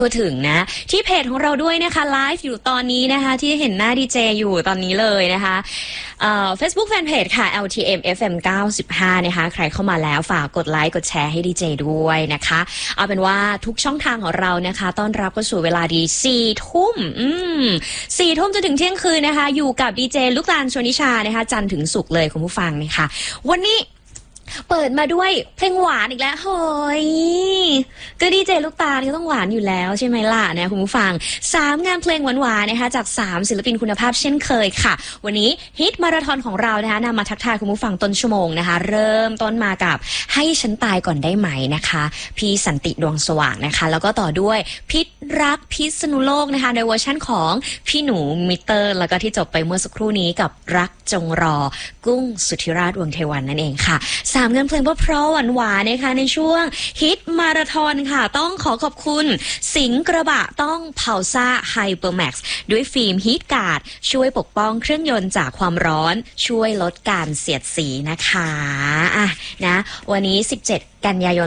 พูดถึงนะที่เพจของเราด้วยนะคะไลฟ์อยู่ตอนนี้นะคะที่เห็นหน้าดีเจอยู่ตอนนี้เลยนะคะFacebook Fanpage ค่ะ LTM FM 95นะคะใครเข้ามาแล้วฝากกดไลค์กดแชร์ให้ดีเจด้วยนะคะเอาเป็นว่าทุกช่องทางของเรานะคะต้อนรับเข้าสู่เวลาดี4 ทุ่ม4 ทุ่มจนถึงเที่ยงคืนนะคะอยู่กับดีเจลูกตาลชวนิชานะคะจันทร์ถึงศุกร์เลยคุณผู้ฟังนะคะวันนี้เปิดมาด้วยเพลงหวานอีกแล้วเฮ้ยก็ดีเจลูกตาลก็ต้องหวานอยู่แล้วใช่ไหมล่ะนะคุณผู้ฟัง3 งานเพลงหวานๆนะคะจาก3 ศิลปินคุณภาพเช่นเคยค่ะวันนี้ฮิตมาราธอนของเรานะคะนำมาทักทายคุณผู้ฟังต้นชั่วโมงนะคะเริ่มต้นมากับให้ฉันตายก่อนได้ไหมนะคะพี่สันติดวงสว่างนะคะแล้วก็ต่อด้วยพิษรักพิษณุโลกนะคะในเวอร์ชั่นของพี่หนูมิเตอร์แล้วก็ที่จบไปเมื่อสักครู่นี้กับรักจงรอกุ้งสุธิราชวงศ์เทวันนั่นเองค่ะ3 งานเพลงเพราะหวานๆนะคะในช่วงฮิตมาราธอนค่ะต้องขอขอบคุณสิงห์กระบะต้องเผาซ่าไฮเปอร์แม็กซ์ด้วยฟิล์มฮีทการ์ดช่วยปกป้องเครื่องยนต์จากความร้อนช่วยลดการเสียดสีนะคะนะวันนี้17 กันยายน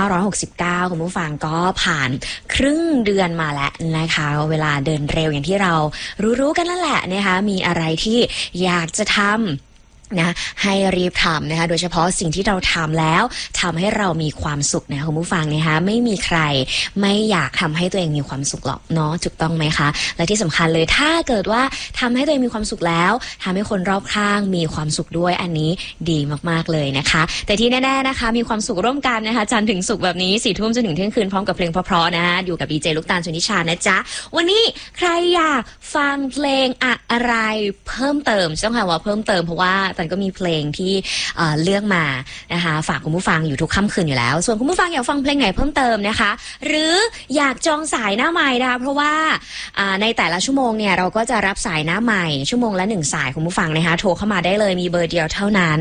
2569คุณผู้ฟังก็ผ่านครึ่งเดือนมาแล้วนะคะเวลาเดินเร็วอย่างที่เรารู้กันแล้วแหละนะคะมีอะไรที่อยากจะทำนะให้รีบทำนะคะโดยเฉพาะสิ่งที่เราทำแล้วทำให้เรามีความสุขนะคุณผู้ฟังนะคะไม่มีใครไม่อยากทำให้ตัวเองมีความสุขหรอกเนาะถูกต้องไหมคะและที่สำคัญเลยถ้าเกิดว่าทำให้ตัวเองมีความสุขแล้วทำให้คนรอบข้างมีความสุขด้วยอันนี้ดีมากๆเลยนะคะแต่ที่แน่ๆนะคะมีความสุขร่วมกันนะคะจันทร์ถึงศุกร์แบบนี้4 ทุ่มจนถึงเที่ยงคืนพร้อมกับเพลงเพราะๆนะคะอยู่กับดีเจลูกตาลชวนิชานะจ๊ะวันนี้ใครอยากฟังเพลงอะไรเพิ่มเติมต้องหาว่าเพิ่มเติมเพราะว่าจันก็มีเพลงที่เลือกมานะคะฝากคุณผู้ฟังอยู่ทุกค่ำคืนอยู่แล้วส่วนคุณผู้ฟังอยากฟังเพลงไหนเพิ่มเติมนะคะหรืออยากจองสายหน้าใหม่นะคะเพราะว่าในแต่ละชั่วโมงเนี่ยเราก็จะรับสายหน้าใหม่ชั่วโมงละ1 สายคุณผู้ฟังนะคะโทรเข้ามาได้เลยมีเบอร์เดียวเท่านั้น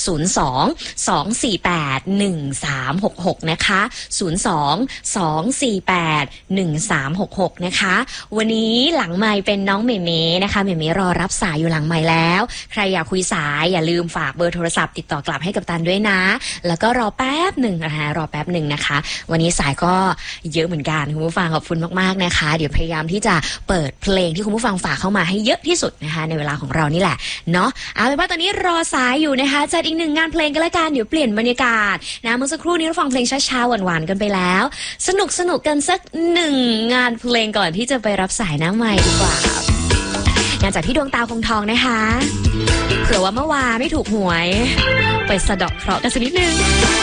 02-248-1366นะคะ02-248-1366นะคะวันนี้หลังไมค์เป็นน้องเมเมนะคะเมเมรอรับสายอยู่หลังไมค์แล้วใครอยากคุยสายอย่าลืมฝากเบอร์โทรศัพท์ติดต่อกลับให้กับตันด้วยนะแล้วก็รอแป๊บหนึ่งนะคะรอแป๊บหนึ่งนะคะวันนี้สายก็เยอะเหมือนกันคุณผู้ฟังขอบคุณมากๆนะคะเดี๋ยวพยายามที่จะเปิดเพลงที่คุณผู้ฟังฝากเข้ามาให้เยอะที่สุดนะคะในเวลาของเรานี่แหละเนาะเอาเป็นว่าตอนนี้รอสายอยู่นะคะจัดอีก1 งานเพลงกันละกันเดี๋ยวเปลี่ยนบรรยากาศนะเมื่อสักครู่นี้เราฟังเพลงช้าๆหวานๆกันไปแล้วสนุกกันสัก1 งานเพลงก่อนที่จะไปรับสายหน้าใหม่ดีกว่างานจากพี่ดวงตาคงทองนะคะเผื่อว่าเมื่อวานไม่ถูกหวยไปสะเดาะเคราะห์กันสักนิดนึง